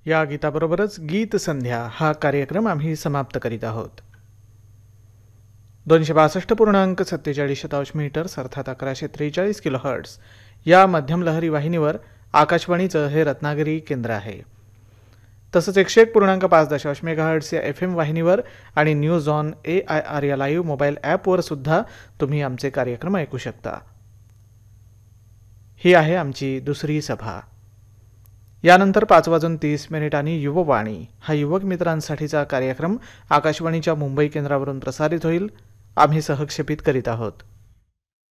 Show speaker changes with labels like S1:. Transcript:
S1: या गीताबरोबरच गीत संध्या हा कार्यक्रम आम्ही समाप्त करीत आहोत. 262.47 मीटर्स अर्थात 1143 किलोहर्ट्ज या मध्यम लहरी वाहिनीवर आकाशवाणीचं हे रत्नागिरी केंद्र आहे. तसंच 101.5 मेगाहर्ट्ज या FM वाहिनीवर आणि न्यूज ऑन AIR या लाईव्ह मोबाईल ॲपवर सुद्धा तुम्ही आमचे कार्यक्रम ऐकू शकता. ही आहे आमची दुसरी सभा. यानंतर 5:30 युववाणी हा युवक मित्रांसाठीचा कार्यक्रम आकाशवाणीच्या मुंबई केंद्रावरून प्रसारित होईल. आम्ही सहक्षेपित करीत आहोत.